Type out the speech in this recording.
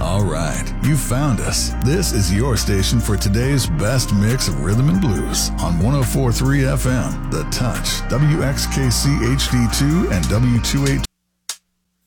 All right, you found us. This is your station for today's best mix of rhythm and blues on 104.3 FM, The Touch, WXKC HD2 and W28.